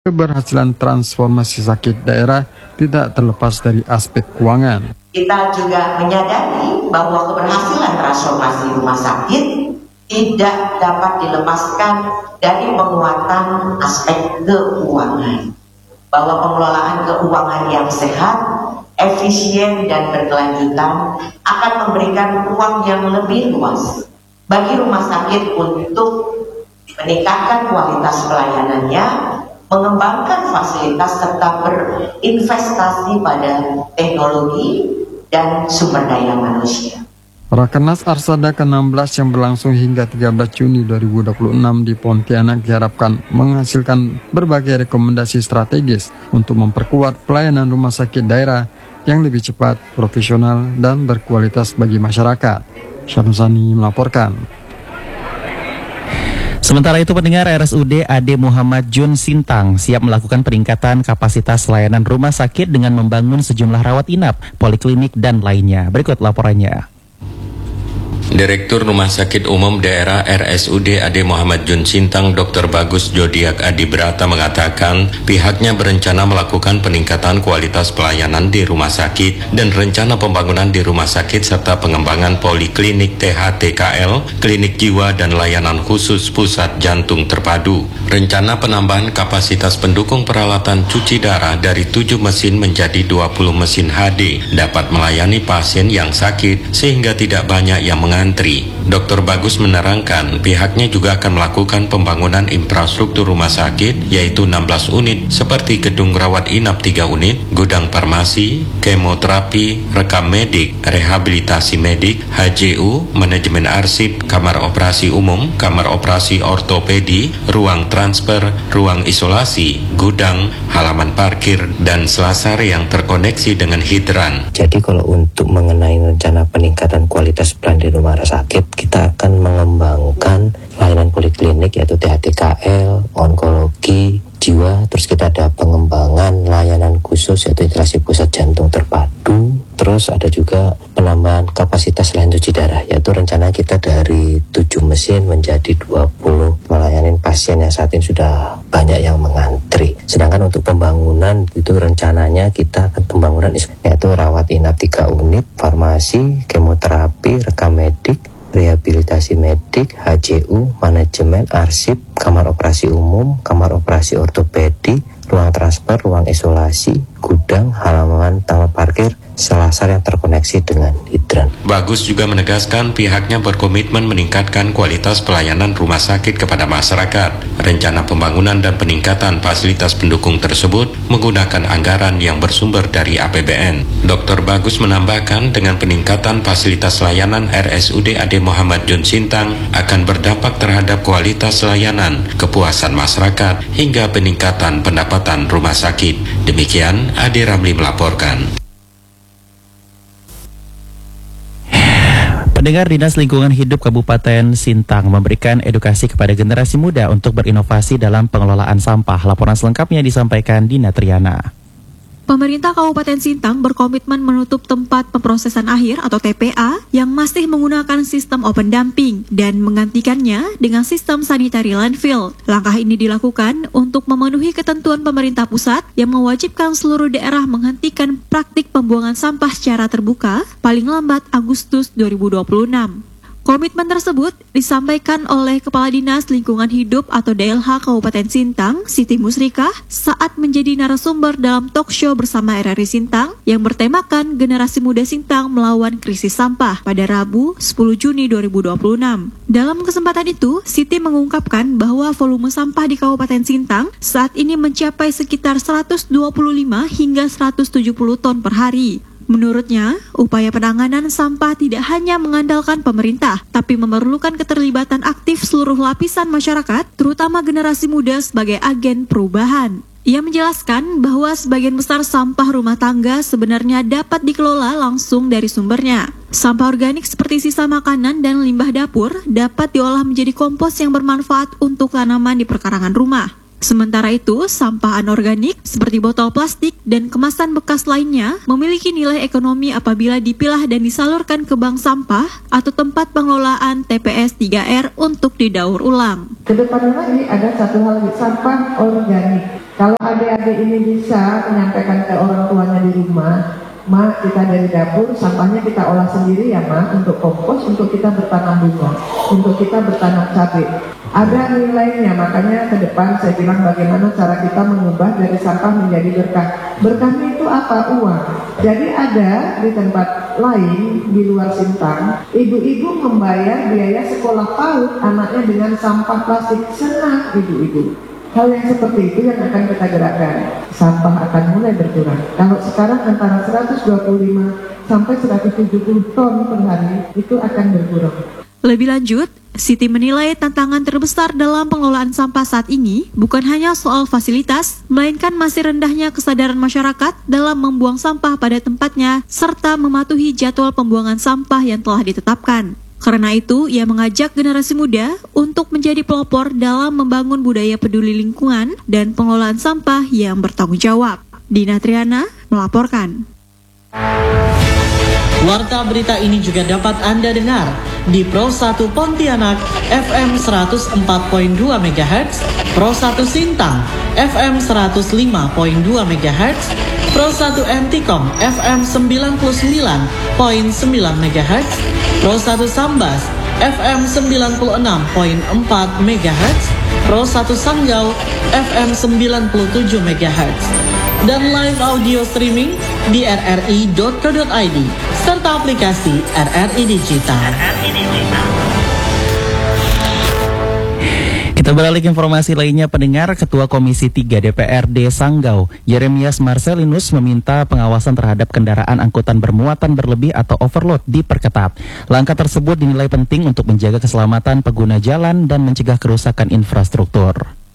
Keberhasilan transformasi sakit daerah tidak terlepas dari aspek keuangan. Kita juga menyadari bahwa keberhasilan transformasi rumah sakit tidak dapat dilepaskan dari penguatan aspek keuangan. Bahwa pengelolaan keuangan yang sehat, efisien dan berkelanjutan akan memberikan ruang yang lebih luas bagi rumah sakit untuk meningkatkan kualitas pelayanannya, mengembangkan fasilitas serta berinvestasi pada teknologi dan sumber daya manusia. Rakernas Arsada ke-16 yang berlangsung hingga 13 Juni 2026 di Pontianak diharapkan menghasilkan berbagai rekomendasi strategis untuk memperkuat pelayanan rumah sakit daerah yang lebih cepat, profesional, dan berkualitas bagi masyarakat. Syamsani melaporkan. Sementara itu, pendengar, RSUD AD Muhammad Jun Sintang siap melakukan peningkatan kapasitas layanan rumah sakit dengan membangun sejumlah rawat inap, poliklinik, dan lainnya. Berikut laporannya. Direktur Rumah Sakit Umum Daerah RSUD AD Muhammad Jun Sintang, Dr. Bagus Jodiak Adibrata mengatakan pihaknya berencana melakukan peningkatan kualitas pelayanan di rumah sakit dan rencana pembangunan di rumah sakit serta pengembangan poliklinik THTKL, klinik jiwa dan layanan khusus pusat jantung terpadu. Rencana penambahan kapasitas pendukung peralatan cuci darah dari 7 mesin menjadi 20 mesin HD dapat melayani pasien yang sakit sehingga tidak banyak yang mengantri. Dr. Bagus menerangkan pihaknya juga akan melakukan pembangunan infrastruktur rumah sakit yaitu 16 unit seperti gedung rawat inap 3 unit, gudang farmasi, kemoterapi, rekam medik, rehabilitasi medik, HJU, manajemen arsip, kamar operasi umum, kamar operasi ortopedi, ruang transfer, ruang isolasi, gudang, halaman parkir, dan selasar yang terkoneksi dengan hidran. Jadi kalau untuk mengenai rencana peningkatan kualitas pelayanan di rumah sakit, kita akan mengembangkan layanan poliklinik yaitu THTKL, onkologi, jiwa, terus kita ada pengembangan layanan khusus yaitu integrasi pusat jantung terpadu, terus ada juga penambahan kapasitas layanan cuci darah yaitu rencana kita dari 7 mesin menjadi 20 melayani pasien yang saat ini sudah banyak yang mengantri. Sedangkan untuk pembangunan itu rencananya kita akan pembangunan yaitu rawat inap 3 unit, farmasi, kemoterapi, rekam medik, rehabilitasi medik, HJU, manajemen arsip, kamar operasi umum, kamar operasi ortopedi, ruang transfer, ruang isolasi, gudang, halaman taman parkir, selasar yang terkoneksi dengan hidran. Bagus juga menegaskan pihaknya berkomitmen meningkatkan kualitas pelayanan rumah sakit kepada masyarakat. Rencana pembangunan dan peningkatan fasilitas pendukung tersebut menggunakan anggaran yang bersumber dari APBN. Dr. Bagus menambahkan dengan peningkatan fasilitas layanan RSUD AD Muhammad Jun Sintang akan berdampak terhadap kualitas layanan, kepuasan masyarakat, hingga peningkatan pendapatan rumah sakit. Demikian Ade Ramli melaporkan. Pendengar, Dinas Lingkungan Hidup Kabupaten Sintang memberikan edukasi kepada generasi muda untuk berinovasi dalam pengelolaan sampah. Laporan selengkapnya disampaikan Dina Triana. Pemerintah Kabupaten Sintang berkomitmen menutup tempat pemrosesan akhir atau TPA yang masih menggunakan sistem open dumping dan menggantikannya dengan sistem sanitary landfill. Langkah ini dilakukan untuk memenuhi ketentuan pemerintah pusat yang mewajibkan seluruh daerah menghentikan praktik pembuangan sampah secara terbuka paling lambat Agustus 2026. Komitmen tersebut disampaikan oleh Kepala Dinas Lingkungan Hidup atau DLH Kabupaten Sintang, Siti Musrikah, saat menjadi narasumber dalam talk show bersama RRI Sintang yang bertemakan Generasi Muda Sintang Melawan Krisis Sampah pada Rabu 10 Juni 2026. Dalam kesempatan itu, Siti mengungkapkan bahwa volume sampah di Kabupaten Sintang saat ini mencapai sekitar 125 hingga 170 ton per hari. Menurutnya, upaya penanganan sampah tidak hanya mengandalkan pemerintah, tapi memerlukan keterlibatan aktif seluruh lapisan masyarakat, terutama generasi muda sebagai agen perubahan. Ia menjelaskan bahwa sebagian besar sampah rumah tangga sebenarnya dapat dikelola langsung dari sumbernya. Sampah organik seperti sisa makanan dan limbah dapur dapat diolah menjadi kompos yang bermanfaat untuk tanaman di perkarangan rumah. Sementara itu, sampah anorganik seperti botol plastik dan kemasan bekas lainnya memiliki nilai ekonomi apabila dipilah dan disalurkan ke bank sampah atau tempat pengelolaan TPS 3R untuk didaur ulang. Kedepannya lagi ada satu hal lagi, sampah organik. Kalau adik-adik ini bisa menyampaikan ke orang tuanya di rumah, Ma, kita dari dapur, sampahnya kita olah sendiri ya Ma, untuk kompos, untuk kita bertanam bunga, untuk kita bertanam cabai. Ada nilainya, makanya ke depan saya bilang bagaimana cara kita mengubah dari sampah menjadi berkah. Berkahnya itu apa? Uang. Jadi ada di tempat lain di luar Sintang, ibu-ibu membayar biaya sekolah PAUD anaknya dengan sampah plastik. Senang ibu-ibu. Hal yang seperti itu yang akan kita gerakkan. Sampah akan mulai berkurang. Kalau sekarang antara 125 sampai 170 ton per hari, itu akan berkurang. Lebih lanjut, Siti menilai tantangan terbesar dalam pengelolaan sampah saat ini bukan hanya soal fasilitas, melainkan masih rendahnya kesadaran masyarakat dalam membuang sampah pada tempatnya, serta mematuhi jadwal pembuangan sampah yang telah ditetapkan. Karena itu, ia mengajak generasi muda untuk menjadi pelopor dalam membangun budaya peduli lingkungan dan pengelolaan sampah yang bertanggung jawab. Dina Triana melaporkan. Warta berita ini juga dapat Anda dengar di Pro 1 Pontianak FM 104.2 MHz, Pro 1 Sintang FM 105.2 MHz, Pro 1 Antikom FM 99.9 MHz, Pro 1 Sambas FM 96.4 MHz, Pro 1 Sanggau FM 97 MHz, dan live audio streaming di rri.co.id serta aplikasi RRI Digital. Kita beralih ke informasi lainnya, pendengar. Ketua Komisi 3 DPRD Sanggau, Yeremias Marcelinus, meminta pengawasan terhadap kendaraan angkutan bermuatan berlebih atau overload diperketat. Langkah tersebut dinilai penting untuk menjaga keselamatan pengguna jalan dan mencegah kerusakan infrastruktur.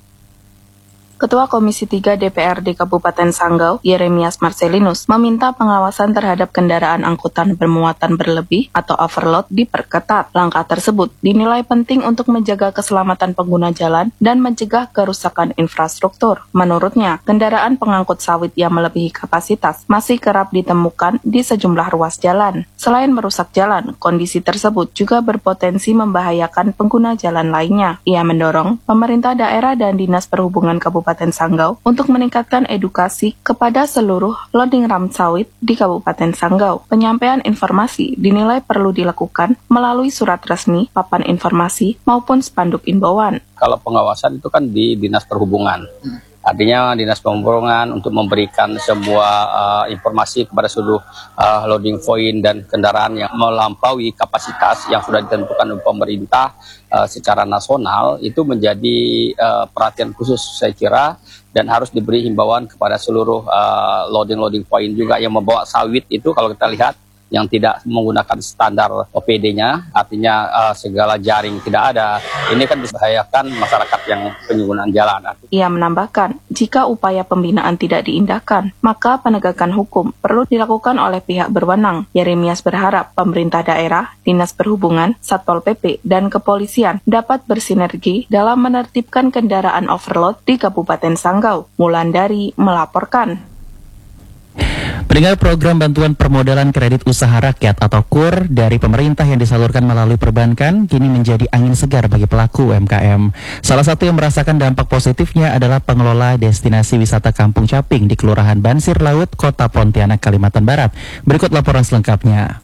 Ketua Komisi 3 DPRD Kabupaten Sanggau, Yeremias Marcelinus, meminta pengawasan terhadap kendaraan angkutan bermuatan berlebih atau overload diperketat. Langkah tersebut dinilai penting untuk menjaga keselamatan pengguna jalan dan mencegah kerusakan infrastruktur. Menurutnya, kendaraan pengangkut sawit yang melebihi kapasitas masih kerap ditemukan di sejumlah ruas jalan. Selain merusak jalan, kondisi tersebut juga berpotensi membahayakan pengguna jalan lainnya. Ia mendorong pemerintah daerah dan Dinas Perhubungan Kabupaten Sanggau untuk meningkatkan edukasi kepada seluruh loading ram sawit di Kabupaten Sanggau. Penyampaian informasi dinilai perlu dilakukan melalui surat resmi, papan informasi, maupun spanduk imbauan. Kalau pengawasan itu kan di Dinas Perhubungan. Artinya Dinas Perhubungan untuk memberikan sebuah informasi kepada seluruh loading point dan kendaraan yang melampaui kapasitas yang sudah ditentukan oleh pemerintah secara nasional, itu menjadi perhatian khusus saya kira, dan harus diberi himbauan kepada seluruh loading point juga yang membawa sawit itu. Kalau kita lihat yang tidak menggunakan standar OPD-nya, artinya segala jaring tidak ada, ini kan membahayakan masyarakat yang penggunaan jalan. Ia menambahkan, jika upaya pembinaan tidak diindahkan, maka penegakan hukum perlu dilakukan oleh pihak berwenang. Yeremias berharap pemerintah daerah, Dinas Perhubungan, Satpol PP, dan kepolisian dapat bersinergi dalam menertibkan kendaraan overload di Kabupaten Sanggau. Wulandari melaporkan. Pendengar, program bantuan permodalan kredit usaha rakyat atau KUR dari pemerintah yang disalurkan melalui perbankan kini menjadi angin segar bagi pelaku UMKM. Salah satu yang merasakan dampak positifnya adalah pengelola destinasi wisata Kampung Caping di Kelurahan Bansir Laut, Kota Pontianak, Kalimantan Barat. Berikut laporan selengkapnya.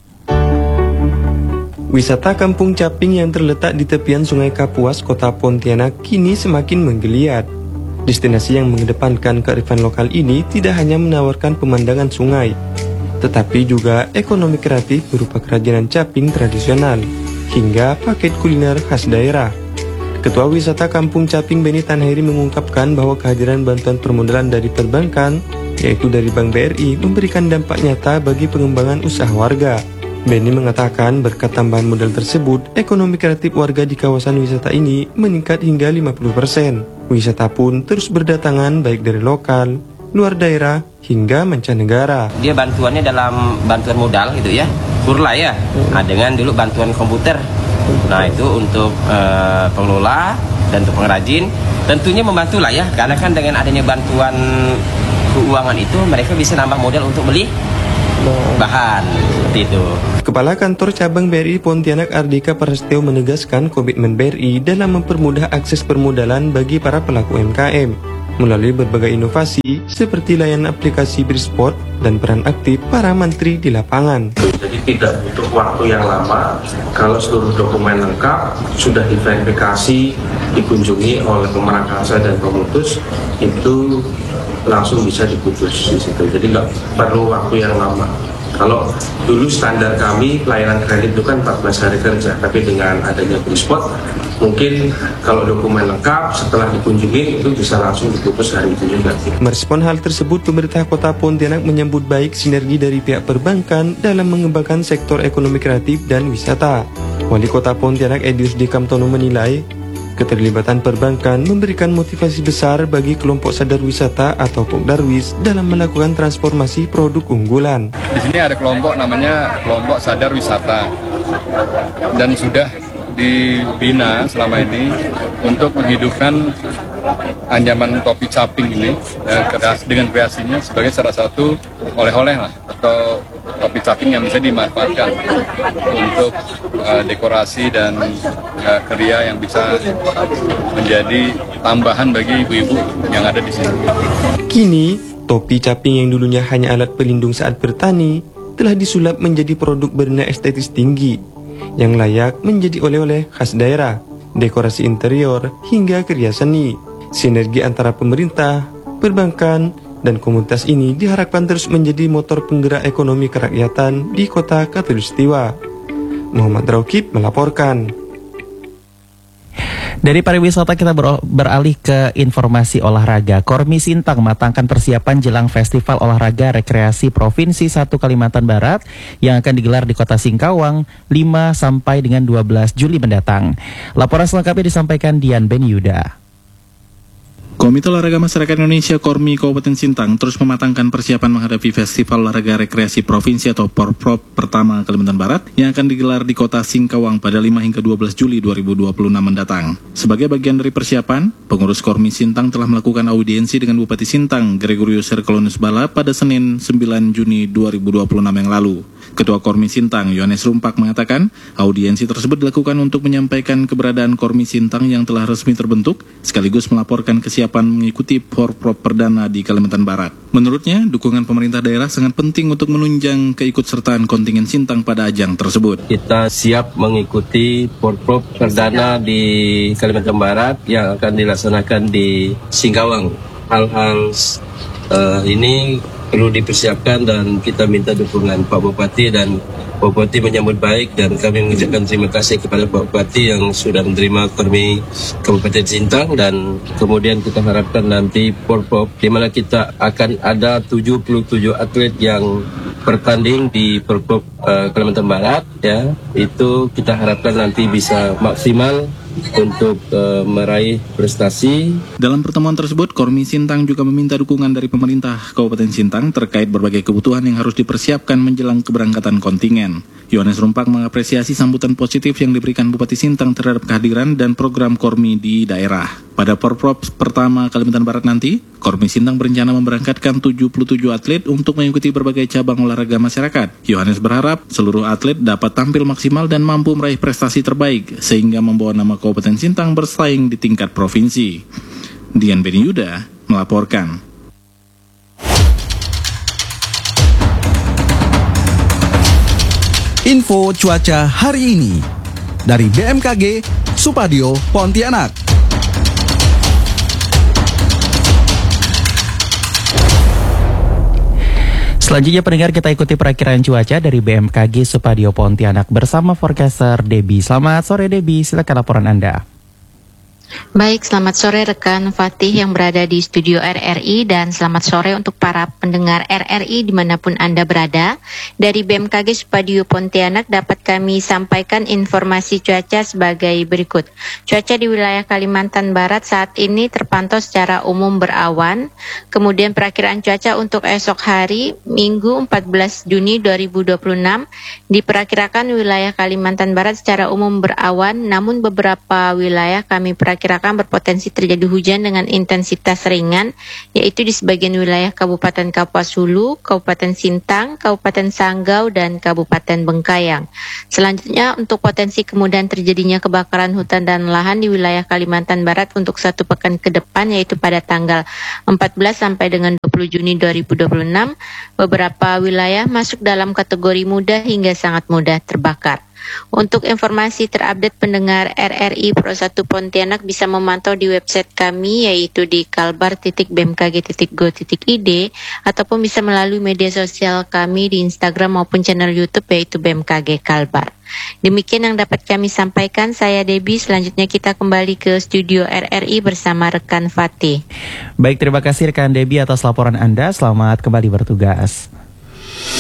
Wisata Kampung Caping yang terletak di tepian Sungai Kapuas, Kota Pontianak kini semakin menggeliat. Destinasi yang mengedepankan kearifan lokal ini tidak hanya menawarkan pemandangan sungai, tetapi juga ekonomi kreatif berupa kerajinan caping tradisional, hingga paket kuliner khas daerah. Ketua Wisata Kampung Caping Beni Tanhairi mengungkapkan bahwa kehadiran bantuan permodalan dari perbankan, yaitu dari Bank BRI, memberikan dampak nyata bagi pengembangan usaha warga. Beni mengatakan berkat tambahan modal tersebut, ekonomi kreatif warga di kawasan wisata ini meningkat hingga 50%. Wisata pun terus berdatangan baik dari lokal, luar daerah, hingga mancanegara. Dia bantuannya dalam bantuan modal gitu ya, kurla ya, dengan dulu bantuan komputer. Nah itu untuk pengelola dan untuk pengrajin, tentunya membantu lah ya, karena kan dengan adanya bantuan keuangan itu mereka bisa nambah modal untuk beli bahan seperti itu. Kepala Kantor Cabang BRI Pontianak Ardika Prastio menegaskan komitmen BRI dalam mempermudah akses permodalan bagi para pelaku UMKM. melalui berbagai inovasi seperti layanan aplikasi Brisport dan peran aktif para menteri di lapangan. Jadi tidak butuh waktu yang lama kalau seluruh dokumen lengkap, sudah diverifikasi, dikunjungi oleh pemerakarsa dan pemutus, itu langsung bisa diputus di situ. Jadi nggak perlu waktu yang lama. Kalau dulu standar kami pelayanan kredit itu kan 14 hari kerja, tapi dengan adanya Brisport, mungkin kalau dokumen lengkap setelah dikunjungi itu bisa langsung diputus hari itu juga. Merespon hal tersebut, pemerintah Kota Pontianak menyambut baik sinergi dari pihak perbankan dalam mengembangkan sektor ekonomi kreatif dan wisata. Wali Kota Pontianak Edius D. Kamtono menilai, keterlibatan perbankan memberikan motivasi besar bagi kelompok sadar wisata atau Pokdarwis dalam melakukan transformasi produk unggulan. Di sini ada kelompok namanya kelompok sadar wisata dan sudah dibina selama ini untuk menghidupkan anyaman topi caping ini dengan kreasinya sebagai salah satu oleh-oleh lah atau topi caping yang bisa dimanfaatkan untuk dekorasi dan kriya yang bisa menjadi tambahan bagi ibu-ibu yang ada di sini. Kini, topi caping yang dulunya hanya alat pelindung saat bertani telah disulap menjadi produk bernilai estetis tinggi yang layak menjadi oleh-oleh khas daerah, dekorasi interior hingga kriya seni. Sinergi antara pemerintah, perbankan, dan komunitas ini diharapkan terus menjadi motor penggerak ekonomi kerakyatan di Kota Khatulistiwa. Muhammad Raukib melaporkan. Dari pariwisata kita beralih ke informasi olahraga. Kormi Sintang matangkan persiapan jelang Festival Olahraga Rekreasi Provinsi 1 Kalimantan Barat yang akan digelar di Kota Singkawang 5 sampai dengan 12 Juli mendatang. Laporan selengkapnya disampaikan Dian Beniuda. Komite Olahraga Masyarakat Indonesia Kormi Kabupaten Sintang terus mematangkan persiapan menghadapi Festival Olahraga Rekreasi Provinsi atau Porprov pertama Kalimantan Barat yang akan digelar di Kota Singkawang pada 5 hingga 12 Juli 2026 mendatang. Sebagai bagian dari persiapan, pengurus Kormi Sintang telah melakukan audiensi dengan Bupati Sintang Gregorius Herculanus Bala pada Senin 9 Juni 2026 yang lalu. Ketua Kormi Sintang, Yohanes Rumpak, mengatakan audiensi tersebut dilakukan untuk menyampaikan keberadaan Kormi Sintang yang telah resmi terbentuk, sekaligus melaporkan kesiapan mengikuti Porprov perdana di Kalimantan Barat. Menurutnya, dukungan pemerintah daerah sangat penting untuk menunjang keikutsertaan kontingen Sintang pada ajang tersebut. Kita siap mengikuti Porprov perdana di Kalimantan Barat yang akan dilaksanakan di Singkawang. Hal-hal ini perlu dipersiapkan dan kita minta dukungan Pak Bupati, dan Pak Bupati menyambut baik dan kami mengucapkan terima kasih kepada Pak Bupati yang sudah menerima Kormi Kabupaten Sintang, dan kemudian kita harapkan nanti Porprov di mana kita akan ada 77 atlet yang bertanding di Porprov Kalimantan Barat, ya, itu kita harapkan nanti bisa maksimal untuk meraih prestasi. Dalam pertemuan tersebut, Kormi Sintang juga meminta dukungan dari pemerintah Kabupaten Sintang terkait berbagai kebutuhan yang harus dipersiapkan menjelang keberangkatan kontingen. Yohanes Rumpak mengapresiasi sambutan positif yang diberikan Bupati Sintang terhadap kehadiran dan program Kormi di daerah. Pada Porprov pertama Kalimantan Barat nanti, Kormi Sintang berencana memberangkatkan 77 atlet untuk mengikuti berbagai cabang olahraga masyarakat. Yohanes berharap seluruh atlet dapat tampil maksimal dan mampu meraih prestasi terbaik sehingga membawa nama Kabupaten Sintang bersaing di tingkat provinsi. Dian Beniuda melaporkan. Info cuaca hari ini dari BMKG Supadio Pontianak. Selanjutnya pendengar, kita ikuti perakiran cuaca dari BMKG Supadio Pontianak bersama forecaster Debbie. Selamat sore Debbie, silakan laporan Anda. Baik, selamat sore rekan Fatih yang berada di studio RRI, dan selamat sore untuk para pendengar RRI dimanapun Anda berada. Dari BMKG Supadio Pontianak dapat kami sampaikan informasi cuaca sebagai berikut. Cuaca di wilayah Kalimantan Barat saat ini terpantau secara umum berawan. Kemudian perakiraan cuaca untuk esok hari Minggu 14 Juni 2026 diperkirakan wilayah Kalimantan Barat secara umum berawan, namun beberapa wilayah kami perkirakan diperkirakan berpotensi terjadi hujan dengan intensitas ringan, yaitu di sebagian wilayah Kabupaten Kapuas Hulu, Kabupaten Sintang, Kabupaten Sanggau, dan Kabupaten Bengkayang. Selanjutnya, untuk potensi kemudahan terjadinya kebakaran hutan dan lahan di wilayah Kalimantan Barat untuk 1 pekan ke depan, yaitu pada tanggal 14 sampai dengan 20 Juni 2026, beberapa wilayah masuk dalam kategori mudah hingga sangat mudah terbakar. Untuk informasi terupdate pendengar RRI Pro 1 Pontianak bisa memantau di website kami yaitu di kalbar.bmkg.go.id ataupun bisa melalui media sosial kami di Instagram maupun channel YouTube yaitu BMKG Kalbar. Demikian yang dapat kami sampaikan, saya Debbie. Selanjutnya kita kembali ke studio RRI bersama rekan Fatih. Baik, terima kasih rekan Debbie atas laporan Anda. Selamat kembali bertugas.